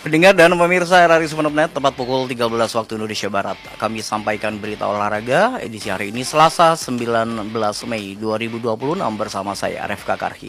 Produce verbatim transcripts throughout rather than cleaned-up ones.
Pendengar dan pemirsa R R I Sumeneb Net, tepat pukul tiga belas waktu Indonesia Barat, kami sampaikan berita olahraga edisi hari ini Selasa sembilan belas Mei dua ribu dua puluh enam bersama saya Refka Karhi.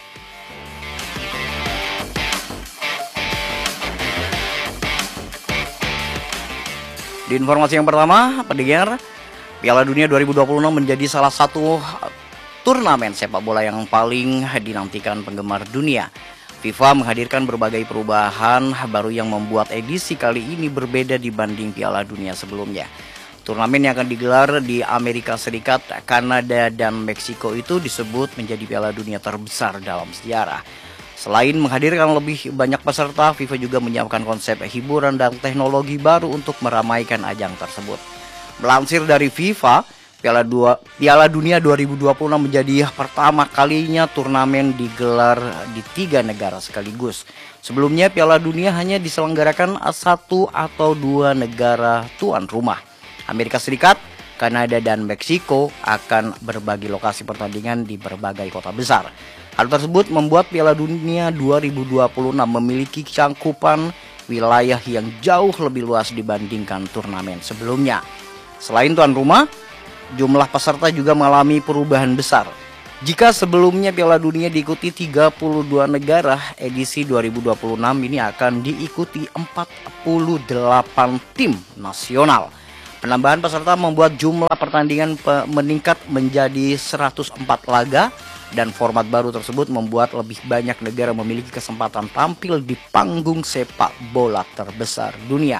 Di informasi yang pertama, pendengar, Piala Dunia dua ribu dua puluh enam menjadi salah satu turnamen sepak bola yang paling dinantikan penggemar dunia. FIFA menghadirkan berbagai perubahan baru yang membuat edisi kali ini berbeda dibanding Piala Dunia sebelumnya. Turnamen yang akan digelar di Amerika Serikat, Kanada, dan Meksiko itu disebut menjadi Piala Dunia terbesar dalam sejarah. Selain menghadirkan lebih banyak peserta, FIFA juga menyiapkan konsep hiburan dan teknologi baru untuk meramaikan ajang tersebut. Melansir dari FIFA, Piala, dua, Piala Dunia dua ribu dua puluh enam menjadi pertama kalinya turnamen digelar di tiga negara sekaligus. Sebelumnya Piala Dunia hanya diselenggarakan satu atau dua negara tuan rumah. Amerika Serikat, Kanada, dan Meksiko akan berbagi lokasi pertandingan di berbagai kota besar. Hal tersebut membuat Piala Dunia dua ribu dua puluh enam memiliki cangkupan wilayah yang jauh lebih luas dibandingkan turnamen sebelumnya. Selain tuan rumah, jumlah peserta juga mengalami perubahan besar. Jika sebelumnya Piala Dunia diikuti tiga puluh dua negara, edisi dua ribu dua puluh enam ini akan diikuti empat puluh delapan tim nasional. Penambahan peserta membuat jumlah pertandingan meningkat menjadi seratus empat laga, dan format baru tersebut membuat lebih banyak negara memiliki kesempatan tampil di panggung sepak bola terbesar dunia.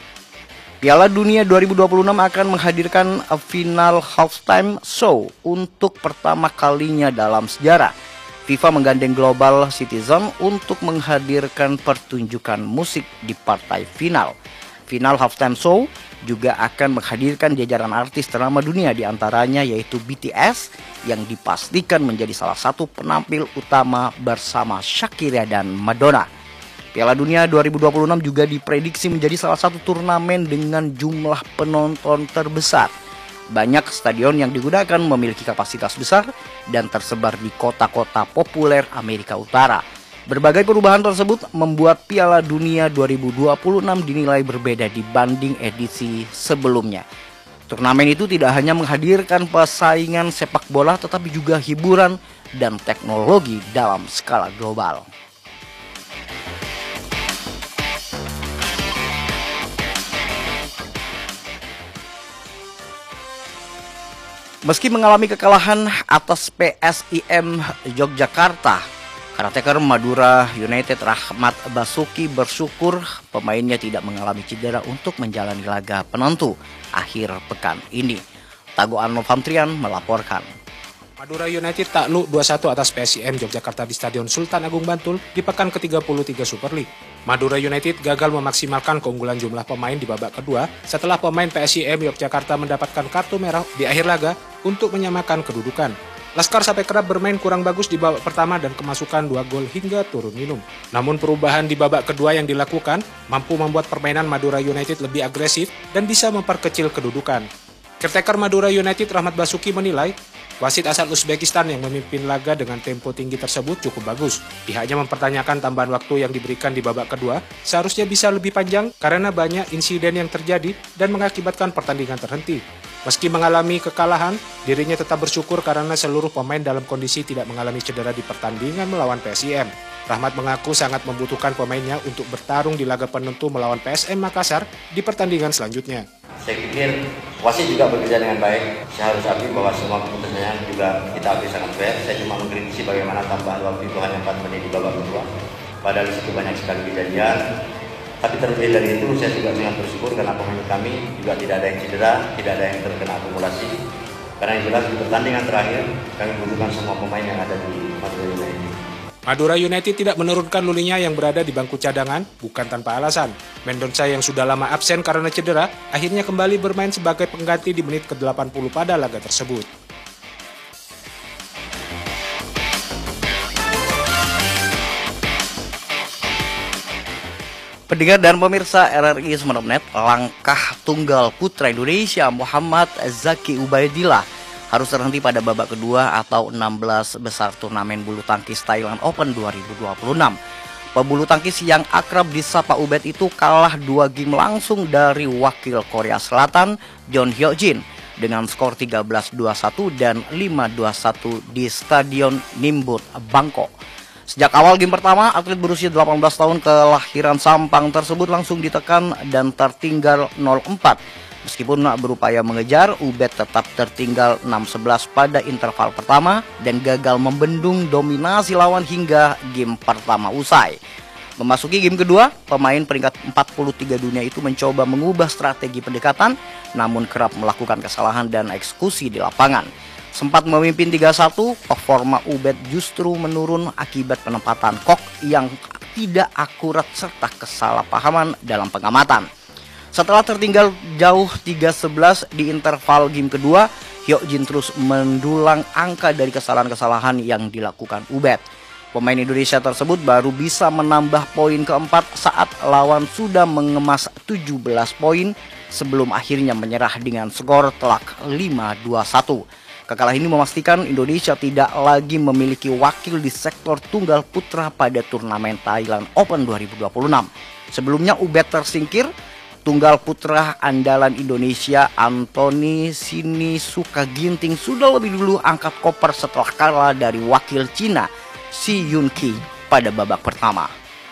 Piala Dunia dua ribu dua puluh enam akan menghadirkan final halftime show untuk pertama kalinya dalam sejarah. FIFA menggandeng Global Citizen untuk menghadirkan pertunjukan musik di partai final. Final halftime show juga akan menghadirkan jajaran artis ternama dunia, diantaranya yaitu B T S yang dipastikan menjadi salah satu penampil utama bersama Shakira dan Madonna. Piala Dunia dua ribu dua puluh enam juga diprediksi menjadi salah satu turnamen dengan jumlah penonton terbesar. Banyak stadion yang digunakan memiliki kapasitas besar dan tersebar di kota-kota populer Amerika Utara. Berbagai perubahan tersebut membuat Piala Dunia dua ribu dua puluh enam dinilai berbeda dibanding edisi sebelumnya. Turnamen itu tidak hanya menghadirkan persaingan sepak bola, tetapi juga hiburan dan teknologi dalam skala global. Meski mengalami kekalahan atas P S I M Yogyakarta, karateka Madura United Rahmat Basuki bersyukur pemainnya tidak mengalami cedera untuk menjalani laga penentu akhir pekan ini. Tago Arnovantrian melaporkan. Madura United takluk dua satu atas P S I M Yogyakarta di Stadion Sultan Agung Bantul di pekan ke tiga puluh tiga Super League. Madura United gagal memaksimalkan keunggulan jumlah pemain di babak kedua setelah pemain P S I M Yogyakarta mendapatkan kartu merah di akhir laga untuk menyamakan kedudukan. Laskar sampai kerap bermain kurang bagus di babak pertama dan kemasukan dua gol hingga turun minum. Namun perubahan di babak kedua yang dilakukan mampu membuat permainan Madura United lebih agresif dan bisa memperkecil kedudukan. Caretaker Madura United Rahmat Basuki menilai wasit asal Uzbekistan yang memimpin laga dengan tempo tinggi tersebut cukup bagus. Pihaknya mempertanyakan tambahan waktu yang diberikan di babak kedua seharusnya bisa lebih panjang karena banyak insiden yang terjadi dan mengakibatkan pertandingan terhenti. Meski mengalami kekalahan, dirinya tetap bersyukur karena seluruh pemain dalam kondisi tidak mengalami cedera di pertandingan melawan P S I M. Rahmat mengaku sangat membutuhkan pemainnya untuk bertarung di laga penentu melawan P S M Makassar di pertandingan selanjutnya. Saya pikir wasit juga bekerja dengan baik. Saya harus akui bahwa semua keputusannya juga kita akui sangat fair. Saya cuma mengkritisi bagaimana tambahan waktu itu hanya empat menit di babak kedua. Padahal di situ banyak sekali kejadian. Tapi terlebih dari itu saya juga sangat bersyukur karena pemain kami juga tidak ada yang cedera, tidak ada yang terkena akumulasi. Karena yang jelas di pertandingan terakhir kami membutuhkan semua pemain yang ada di Madura United. Madura United tidak menurunkan Lulinya yang berada di bangku cadangan bukan tanpa alasan. Mendonca yang sudah lama absen karena cedera akhirnya kembali bermain sebagai pengganti di menit ke delapan puluh pada laga tersebut. Pendengar dan pemirsa R R I Sumeneb Net, langkah tunggal putra Indonesia Muhammad Zaki Ubaidillah harus terhenti pada babak kedua atau enam belas besar turnamen bulu tangkis Thailand Open dua ribu dua puluh enam. Pebulu tangkis yang akrab disapa Ubed itu kalah dua game langsung dari wakil Korea Selatan John Hyojin dengan skor tiga belas dua puluh satu dan lima dua puluh satu di Stadion Nimbut, Bangkok. Sejak awal game pertama, atlet berusia delapan belas tahun kelahiran Sampang tersebut langsung ditekan dan tertinggal nol empat. Meskipun berupaya mengejar, Ubed tetap tertinggal enam sebelas pada interval pertama dan gagal membendung dominasi lawan hingga game pertama usai. Memasuki game kedua, pemain peringkat empat puluh tiga dunia itu mencoba mengubah strategi pendekatan, namun kerap melakukan kesalahan dan eksekusi di lapangan. Sempat memimpin tiga satu, performa Ubed justru menurun akibat penempatan Kok yang tidak akurat serta kesalahpahaman dalam pengamatan. Setelah tertinggal jauh tiga sebelas di interval game kedua, Hyojin terus mendulang angka dari kesalahan-kesalahan yang dilakukan Ubed. Pemain Indonesia tersebut baru bisa menambah poin keempat saat lawan sudah mengemas tujuh belas poin sebelum akhirnya menyerah dengan skor telak lima dua satu. Kekalahan ini memastikan Indonesia tidak lagi memiliki wakil di sektor tunggal putra pada turnamen Thailand Open dua ribu dua puluh enam. Sebelumnya Ubed tersingkir. Tunggal putra andalan Indonesia Anthony Sinisuka Ginting sudah lebih dulu angkat koper setelah kalah dari wakil Cina Si Yunqi pada babak pertama.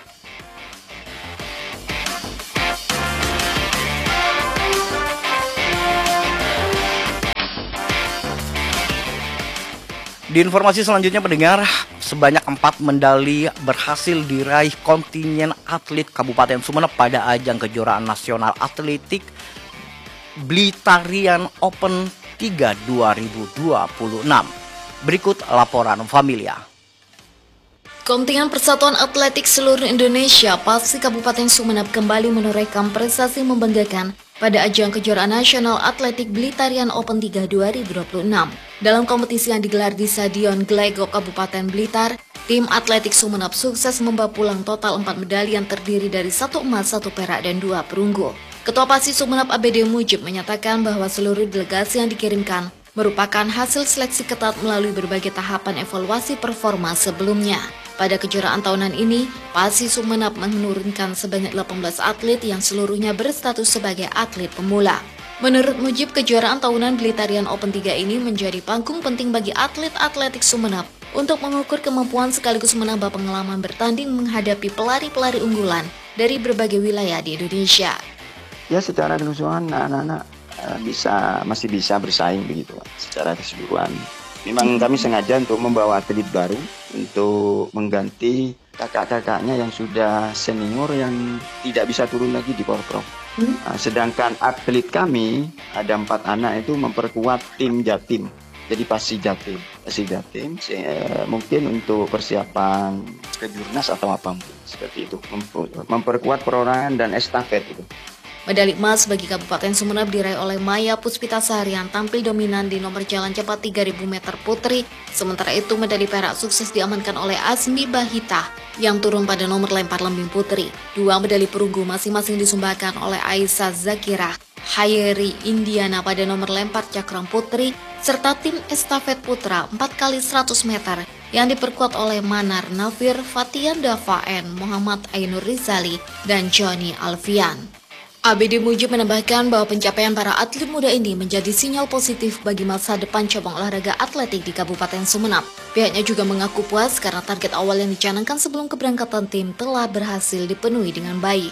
Di informasi selanjutnya pendengar, sebanyak empat medali berhasil diraih kontingen atlet Kabupaten Sumeneb pada ajang kejuaraan nasional atletik Blitarian Open tiga dua ribu dua puluh enam. Berikut laporan Familia. Kontingen Persatuan Atletik Seluruh Indonesia P A S I Kabupaten Sumeneb kembali menorehkan prestasi membanggakan pada ajang kejuaraan nasional atletik Blitarian Open tiga dua ribu dua puluh enam. Dalam kompetisi yang digelar di Stadion Glegok Kabupaten Blitar, tim atletik Sumeneb sukses membawa pulang total empat medali yang terdiri dari satu emas, satu perak, dan dua perunggu. Ketua P A S I Sumeneb A B D Mujib menyatakan bahwa seluruh delegasi yang dikirimkan merupakan hasil seleksi ketat melalui berbagai tahapan evaluasi performa sebelumnya. Pada kejuaraan tahunan ini, P A S I Sumeneb menurunkan sebanyak delapan belas atlet yang seluruhnya berstatus sebagai atlet pemula. Menurut Mujib, kejuaraan tahunan Blitarian Open tiga ini menjadi panggung penting bagi atlet atletik Sumeneb untuk mengukur kemampuan sekaligus menambah pengalaman bertanding menghadapi pelari-pelari unggulan dari berbagai wilayah di Indonesia. Ya, secara keseluruhan anak-anak bisa masih bisa bersaing begitu secara keseluruhan. Memang kami sengaja untuk membawa atlet baru untuk mengganti kakak-kakaknya yang sudah senior yang tidak bisa turun lagi di Porprov. Hmm? Nah, sedangkan atlet kami ada empat anak itu memperkuat tim Jatim. Jadi pasti Jatim, pasti Jatim. Eh, mungkin untuk persiapan kejurnas atau apa seperti itu, memperkuat perorangan dan estafet itu. Medali emas bagi Kabupaten Sumeneb diraih oleh Maya Puspitasari yang tampil dominan di nomor jalan cepat tiga ribu meter putri. Sementara itu medali perak sukses diamankan oleh Azmi Bahita yang turun pada nomor lempar lembing putri. Dua medali perunggu masing-masing disumbangkan oleh Aisyah Zakira, Hayeri Indiana pada nomor lempar cakram putri, serta tim estafet putra empat kali seratus meter yang diperkuat oleh Manar Nafir, Fatian Dafaen, Muhammad Ainur Rizali, dan Johnny Alfian. A B D Mujib menambahkan bahwa pencapaian para atlet muda ini menjadi sinyal positif bagi masa depan cabang olahraga atletik di Kabupaten Sumeneb. Pihaknya juga mengaku puas karena target awal yang dicanangkan sebelum keberangkatan tim telah berhasil dipenuhi dengan baik.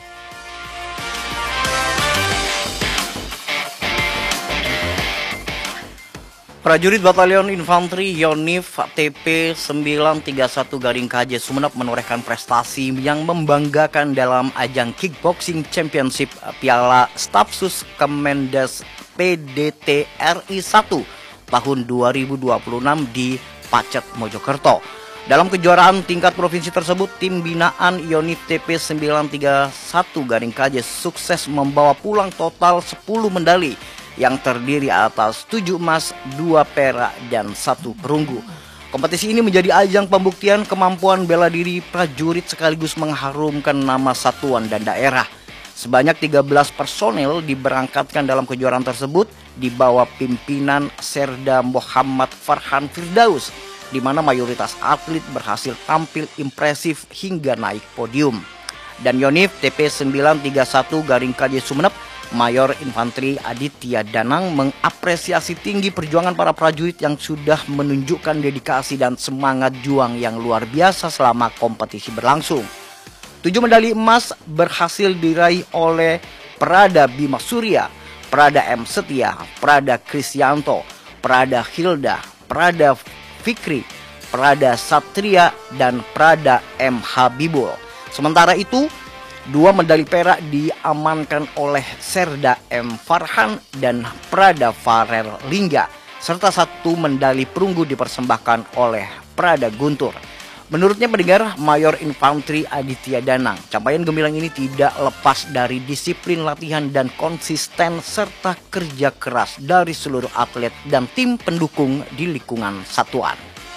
Prajurit Batalion Infanteri Yonif T P sembilan tiga satu Garing K J Sumeneb menorehkan prestasi yang membanggakan dalam ajang Kickboxing Championship Piala Stafsus Kemendes P D T R I satu tahun dua ribu dua puluh enam di Pacet, Mojokerto. Dalam kejuaraan tingkat provinsi tersebut, tim binaan Yonif T P sembilan tiga satu Garing K J sukses membawa pulang total sepuluh medali yang terdiri atas tujuh emas, dua perak, dan satu perunggu. Kompetisi ini menjadi ajang pembuktian kemampuan bela diri prajurit sekaligus mengharumkan nama satuan dan daerah. Sebanyak tiga belas personel diberangkatkan dalam kejuaraan tersebut di bawah pimpinan Serda Muhammad Farhan Firdaus. di mana mayoritas atlet berhasil tampil impresif hingga naik podium. Dan Yonif T P sembilan tiga satu garing K J Sumeneb, Mayor Infanteri Aditya Danang mengapresiasi tinggi perjuangan para prajurit yang sudah menunjukkan dedikasi dan semangat juang yang luar biasa selama kompetisi berlangsung. Tujuh medali emas berhasil diraih oleh Prada Bima Surya, Prada M Setia, Prada Krisyanto, Prada Hilda, Prada Fikri, Prada Satria, dan Prada M Habibul. Sementara itu, dua medali perak diamankan oleh Serda M Farhan dan Prada Farel Lingga, serta satu medali perunggu dipersembahkan oleh Prada Guntur. Menurutnya pendengar, Mayor Infanteri Aditya Danang, capaian gemilang ini tidak lepas dari disiplin latihan dan konsisten serta kerja keras dari seluruh atlet dan tim pendukung di lingkungan satuan.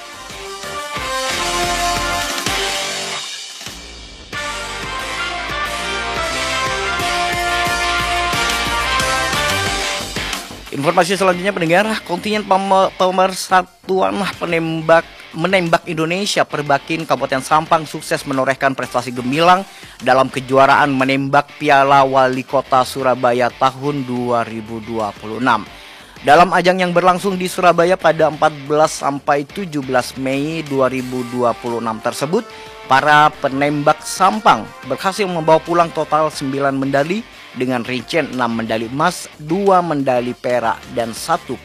Informasi selanjutnya pendengar, kontingen pemersatuan penembak menembak Indonesia Perbakin Kabupaten Sampang sukses menorehkan prestasi gemilang dalam kejuaraan menembak Piala Wali Kota Surabaya tahun dua ribu dua puluh enam. Dalam ajang yang berlangsung di Surabaya pada empat belas sampai tujuh belas Mei dua ribu dua puluh enam tersebut, para penembak Sampang berhasil membawa pulang total sembilan medali dengan rincian enam medali emas, dua medali perak, dan satu